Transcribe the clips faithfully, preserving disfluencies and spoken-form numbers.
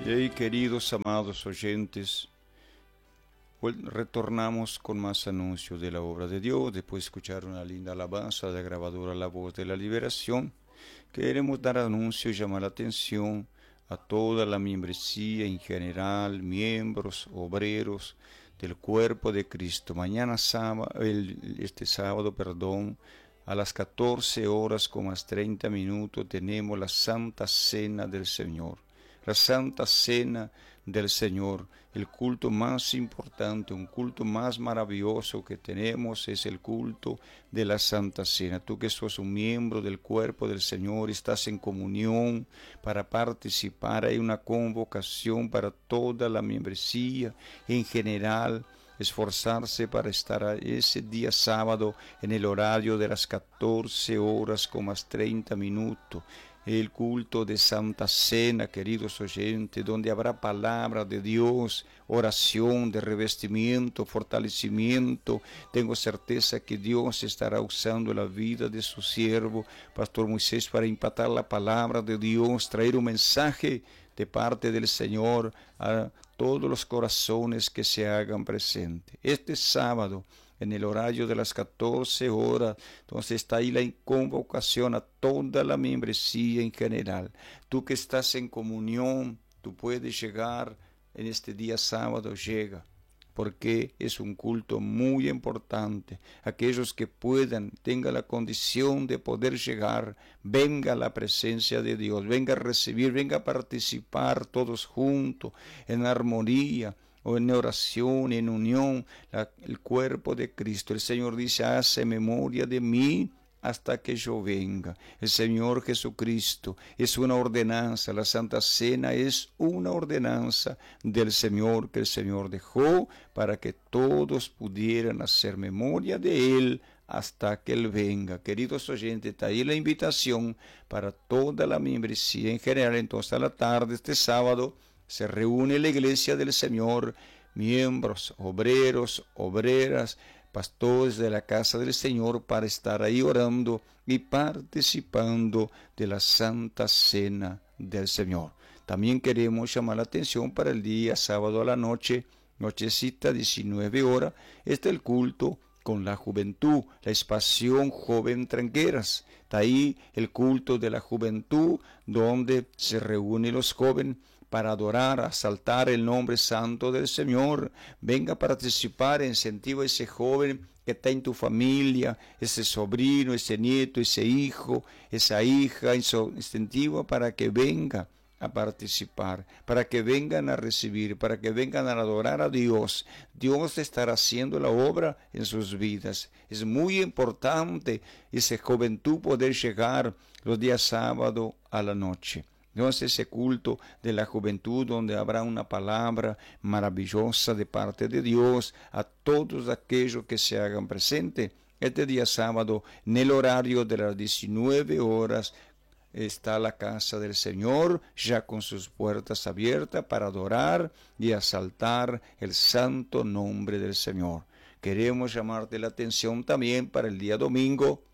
Y ahí, queridos, amados oyentes, retornamos con más anuncios de la obra de Dios, después de escuchar una linda alabanza de la grabadora La Voz de la Liberación. Queremos dar anuncio y llamar la atención a toda la membresía en general, miembros, obreros del cuerpo de Cristo. Mañana sábado, el, este sábado, perdón, a las catorce horas con más treinta minutos tenemos la Santa Cena del Señor. La Santa Cena del Señor, el culto más importante, un culto más maravilloso que tenemos es el culto de la Santa Cena. Tú que sos un miembro del cuerpo del Señor, estás en comunión para participar, hay una convocación para toda la membresía en general, esforzarse para estar ese día sábado en el horario de las catorce horas con más treinta minutos. El culto de Santa Cena, queridos oyentes, donde habrá palabra de Dios, oración de revestimiento, fortalecimiento. Tengo certeza que Dios estará usando la vida de su siervo, Pastor Moisés, para impactar la palabra de Dios, traer un mensaje de parte del Señor a todos los corazones que se hagan presentes. Este sábado, en el horario de las catorce horas, entonces está ahí la convocación a toda la membresía en general. Tú que estás en comunión, tú puedes llegar en este día sábado, llega, porque es un culto muy importante. Aquellos que puedan, tengan la condición de poder llegar, venga a la presencia de Dios, venga a recibir, venga a participar todos juntos, en armonía, o en oración, en unión, la, el cuerpo de Cristo. El Señor dice, hace memoria de mí hasta que yo venga. El Señor Jesucristo es una ordenanza, la Santa Cena es una ordenanza del Señor que el Señor dejó para que todos pudieran hacer memoria de Él hasta que Él venga. Queridos oyentes, está ahí la invitación para toda la membresía en general. Entonces a la tarde, este sábado, se reúne la iglesia del Señor, miembros, obreros, obreras, pastores de la casa del Señor para estar ahí orando y participando de la Santa Cena del Señor. También queremos llamar la atención para el día sábado a la noche, nochecita, diecinueve horas, está el culto con la juventud, la expansión joven tranqueras. Está ahí el culto de la juventud donde se reúnen los jóvenes para adorar, asaltar el nombre santo del Señor. Venga a participar, incentiva a ese joven que está en tu familia, ese sobrino, ese nieto, ese hijo, esa hija, incentiva para que venga a participar, para que vengan a recibir, para que vengan a adorar a Dios. Dios estará haciendo la obra en sus vidas. Es muy importante esa juventud poder llegar los días sábado a la noche. Entonces ese culto de la juventud donde habrá una palabra maravillosa de parte de Dios a todos aquellos que se hagan presentes. Este día sábado, en el horario de las diecinueve horas, está la casa del Señor ya con sus puertas abiertas para adorar y exaltar el santo nombre del Señor. Queremos llamarte la atención también para el día domingo.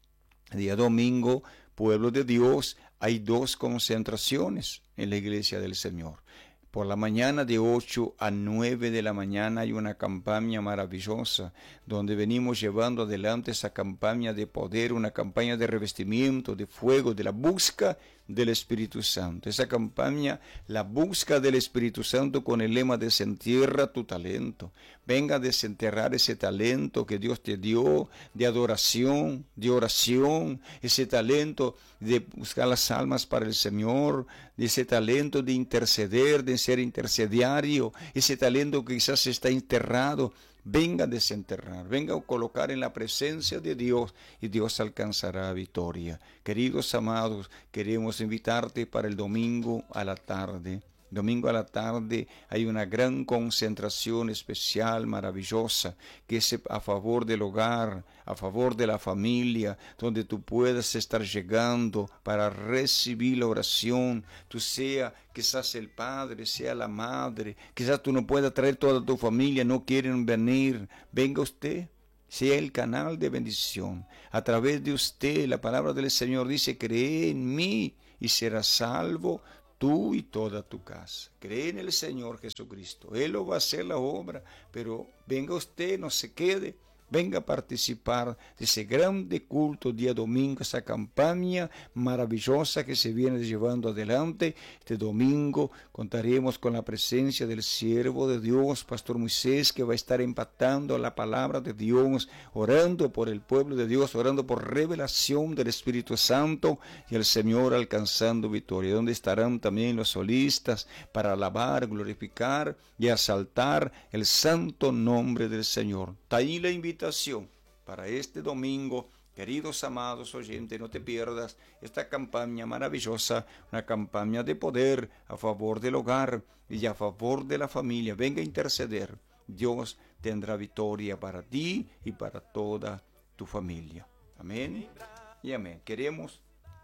El día domingo, pueblo de Dios, hay dos concentraciones en la iglesia del Señor. Por la mañana de ocho a nueve de la mañana hay una campaña maravillosa donde venimos llevando adelante esa campaña de poder, una campaña de revestimiento, de fuego, de la búsqueda del Espíritu Santo. Esa campaña, la búsqueda del Espíritu Santo con el lema desentierra tu talento. Venga a desenterrar ese talento que Dios te dio de adoración, de oración, ese talento de buscar las almas para el Señor, de ese talento de interceder, de ser intercediario, ese talento que quizás está enterrado. Venga a desenterrar, venga a colocar en la presencia de Dios y Dios alcanzará victoria. Queridos amados, queremos invitarte para el domingo a la tarde. Domingo a la tarde hay una gran concentración especial, maravillosa, que es a favor del hogar, a favor de la familia, donde tú puedas estar llegando para recibir la oración. Tú sea quizás el padre, sea la madre, quizás tú no puedas traer toda tu familia, no quieren venir. Venga usted. Sea el canal de bendición. A través de usted, la palabra del Señor dice, cree en mí y serás salvo tú y toda tu casa. Cree en el Señor Jesucristo. Él lo va a hacer la obra, pero venga usted, no se quede. Venga a participar de ese grande culto día domingo, esa campaña maravillosa que se viene llevando adelante. Este domingo contaremos con la presencia del siervo de Dios, Pastor Moisés, que va a estar impactando la palabra de Dios, orando por el pueblo de Dios, orando por revelación del Espíritu Santo y el Señor alcanzando victoria. Donde estarán también los solistas para alabar, glorificar y exaltar el santo nombre del Señor. Está ahí la invitación para este domingo. Queridos amados oyentes, no te pierdas esta campaña maravillosa, una campaña de poder a favor del hogar y a favor de la familia. Venga a interceder. Dios tendrá victoria para ti y para toda tu familia. Amén y amén. Queremos,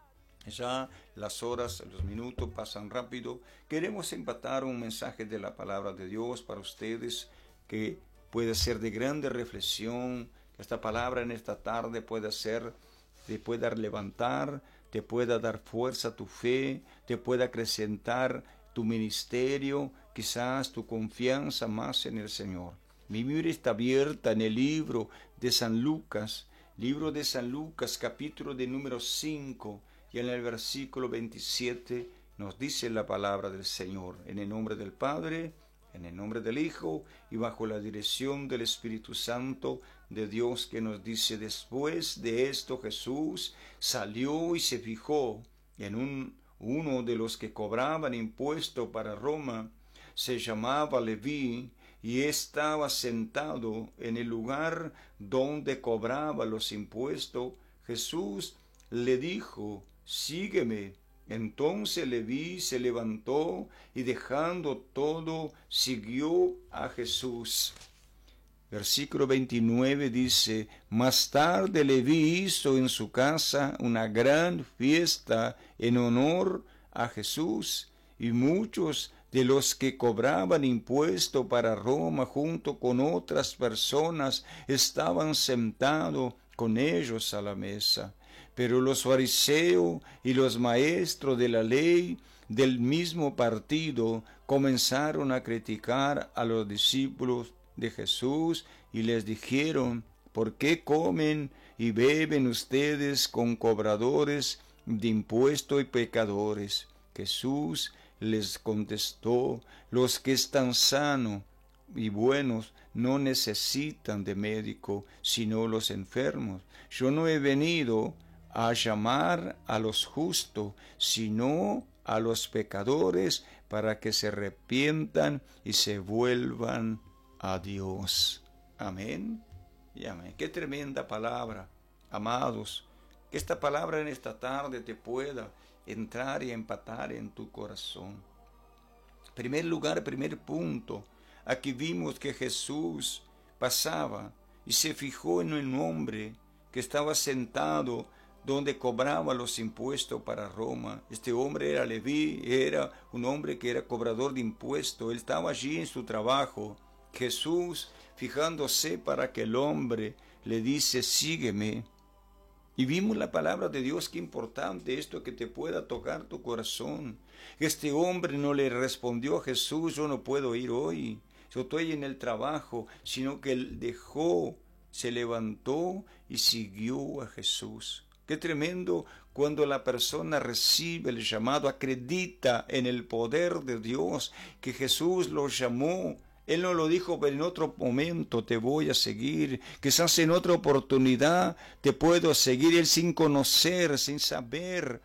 ya las horas, los minutos pasan rápido, queremos empatar un mensaje de la palabra de Dios para ustedes que puede ser de grande reflexión, que esta palabra en esta tarde pueda ser, te pueda levantar, te pueda dar fuerza a tu fe, te pueda acrecentar tu ministerio, quizás tu confianza más en el Señor. Mi Biblia está abierta en el libro de San Lucas, libro de San Lucas, capítulo de número cinco, y en el versículo veintisiete nos dice la palabra del Señor, en el nombre del Padre, en el nombre del Hijo y bajo la dirección del Espíritu Santo de Dios, que nos dice: después de esto Jesús salió y se fijó en un, uno de los que cobraban impuesto para Roma. Se llamaba Leví y estaba sentado en el lugar donde cobraba los impuestos. Jesús le dijo: sígueme. Entonces Leví se levantó y dejando todo, siguió a Jesús. Versículo veintinueve dice: más tarde Leví hizo en su casa una gran fiesta en honor a Jesús, y muchos de los que cobraban impuesto para Roma junto con otras personas estaban sentados con ellos a la mesa. Pero los fariseos y los maestros de la ley del mismo partido comenzaron a criticar a los discípulos de Jesús y les dijeron: ¿por qué comen y beben ustedes con cobradores de impuestos y pecadores? Jesús les contestó: los que están sanos y buenos no necesitan de médico, sino los enfermos. Yo no he venido a llamar a los justos, sino a los pecadores, para que se arrepientan y se vuelvan a Dios. Amén y amén. Qué tremenda palabra, amados. Que esta palabra en esta tarde te pueda entrar y empatar en tu corazón. Primer lugar, primer punto. Aquí vimos que Jesús pasaba y se fijó en un hombre que estaba sentado donde cobraba los impuestos para Roma. Este hombre era Leví, era un hombre que era cobrador de impuestos. Él estaba allí en su trabajo. Jesús, fijándose para aquel hombre, le dice: sígueme. Y vimos la palabra de Dios, qué importante esto, que te pueda tocar tu corazón. Este hombre no le respondió a Jesús: yo no puedo ir hoy, yo estoy en el trabajo, sino que él dejó, se levantó y siguió a Jesús. Qué tremendo cuando la persona recibe el llamado, acredita en el poder de Dios, que Jesús lo llamó. Él no lo dijo, pero en otro momento te voy a seguir. Quizás en otra oportunidad te puedo seguir. Él, sin conocer, sin saber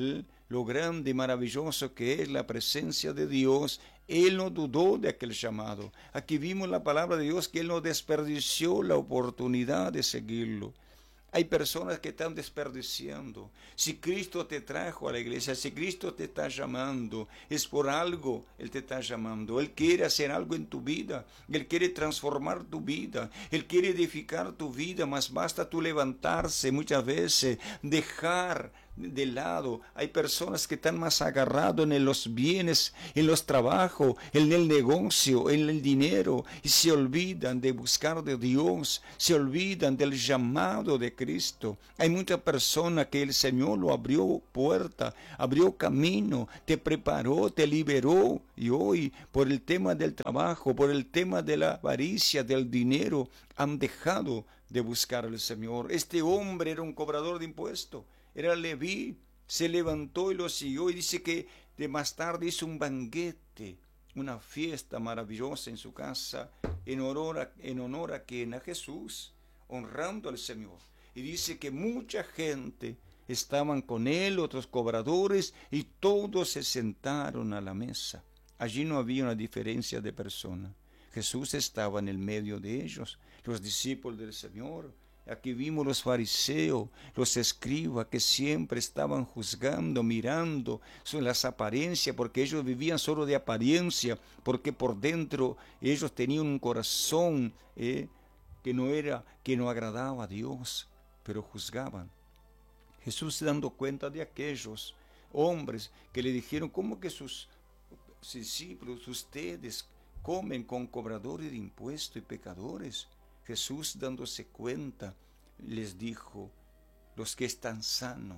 lo grande y maravilloso que es la presencia de Dios, él no dudó de aquel llamado. Aquí vimos la palabra de Dios, que él no desperdició la oportunidad de seguirlo. Hay personas que están desperdiciando. Si Cristo te trajo a la iglesia, si Cristo te está llamando, es por algo Él te está llamando. Él quiere hacer algo en tu vida. Él quiere transformar tu vida. Él quiere edificar tu vida, mas basta tú levantarse muchas veces, dejar de lado. Hay personas que están más agarrados en los bienes, en los trabajos, en el negocio, en el dinero, y se olvidan de buscar de Dios, se olvidan del llamado de Cristo. Hay muchas personas que el Señor lo abrió puerta, abrió camino, te preparó, te liberó, y hoy por el tema del trabajo, por el tema de la avaricia, del dinero, han dejado de buscar al Señor. Este hombre era un cobrador de impuestos, era Leví, se levantó y lo siguió, y dice que de más tarde hizo un banquete, una fiesta maravillosa en su casa, en honor a, en honor a quien, a Jesús, honrando al Señor. Y dice que mucha gente estaban con él, otros cobradores, y todos se sentaron a la mesa. Allí no había una diferencia de persona. Jesús estaba en el medio de ellos, los discípulos del Señor. Aquí vimos los fariseos, los escribas, que siempre estaban juzgando, mirando sobre las apariencias, porque ellos vivían solo de apariencia, porque por dentro ellos tenían un corazón eh, que no era, que no agradaba a Dios, pero juzgaban. Jesús se dando cuenta de aquellos hombres que le dijeron, ¿cómo que sus discípulos, ustedes, comen con cobradores de impuestos y pecadores? Jesús, dándose cuenta, les dijo, los que están sanos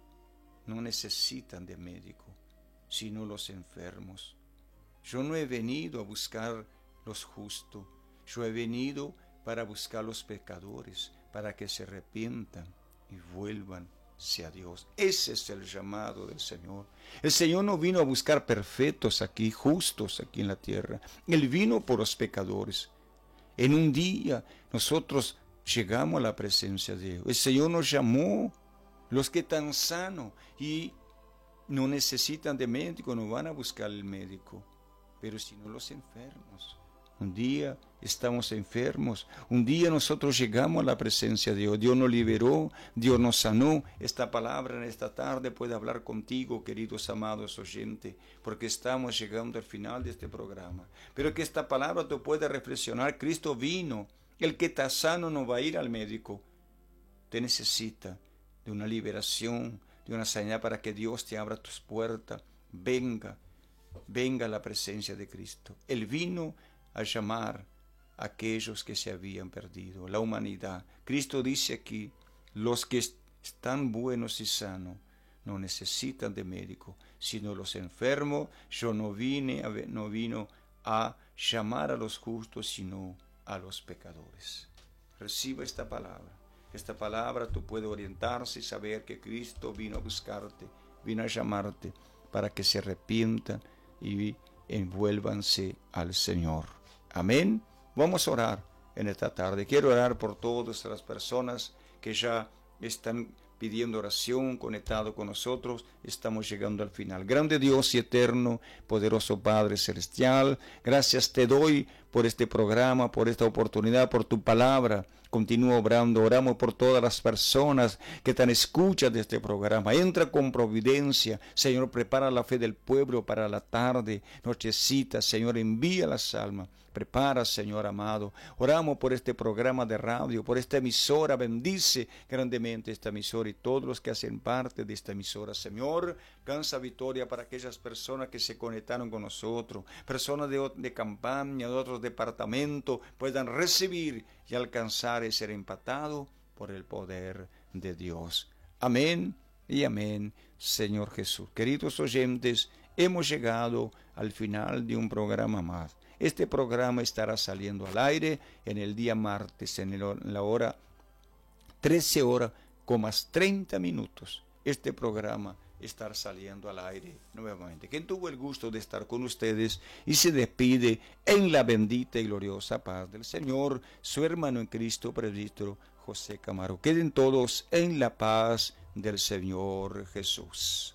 no necesitan de médico, sino los enfermos. Yo no he venido a buscar los justos, yo he venido para buscar los pecadores, para que se arrepientan y vuelvan a Dios. Ese es el llamado del Señor. El Señor no vino a buscar perfectos aquí, justos aquí en la tierra. Él vino por los pecadores. En un día nosotros llegamos a la presencia de Dios. El Señor nos llamó, los que están sanos y no necesitan de médico, no van a buscar el médico, pero sino los enfermos. Un día estamos enfermos, un día nosotros llegamos a la presencia de Dios. Dios nos liberó, Dios nos sanó. Esta palabra en esta tarde puede hablar contigo, queridos amados oyentes, porque estamos llegando al final de este programa. Pero que esta palabra te pueda reflexionar. Cristo vino, el que está sano no va a ir al médico. Te necesita de una liberación, de una sanidad para que Dios te abra tus puertas. Venga, venga a la presencia de Cristo. Él vino a llamar a aquellos que se habían perdido, la humanidad. Cristo dice aquí, los que están buenos y sanos no necesitan de médico, sino los enfermos. Yo no vine a, no vino a llamar a los justos, sino a los pecadores. Reciba esta palabra. Esta palabra tú puedes orientarse y saber que Cristo vino a buscarte, vino a llamarte para que se arrepientan y envuélvanse al Señor. Amén. Vamos a orar en esta tarde. Quiero orar por todas las personas que ya están pidiendo oración, conectado con nosotros. Estamos llegando al final. Grande Dios y eterno, poderoso Padre Celestial, gracias te doy por este programa, por esta oportunidad, por tu palabra. Continúa obrando. Oramos por todas las personas que están escuchas de este programa. Entra con providencia. Señor, prepara la fe del pueblo para la tarde, nochecita. Señor, envía las almas. Prepara, Señor amado. Oramos por este programa de radio, por esta emisora. Bendice grandemente esta emisora y todos los que hacen parte de esta emisora. Señor, cansa victoria para aquellas personas que se conectaron con nosotros. Personas de, de campaña, de otros departamentos, puedan recibir y alcanzar y ser empatados por el poder de Dios. Amén y amén, Señor Jesús. Queridos oyentes, hemos llegado al final de un programa más. Este programa estará saliendo al aire en el día martes, en, el, en la hora trece horas, con más treinta minutos. Este programa estará saliendo al aire nuevamente. Quien tuvo el gusto de estar con ustedes y se despide en la bendita y gloriosa paz del Señor, su hermano en Cristo, presbítero José Camaro. Queden todos en la paz del Señor Jesús.